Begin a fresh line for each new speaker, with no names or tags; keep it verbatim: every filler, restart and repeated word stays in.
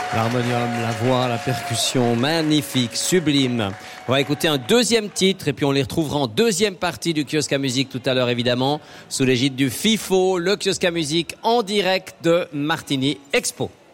L'harmonium, la voix, la percussion, magnifique, sublime. On va écouter un deuxième titre et puis on les retrouvera en deuxième partie du Kiosque à musique tout à l'heure évidemment, sous l'égide du FIFO, le Kiosque à musique en direct de Martigny Expo.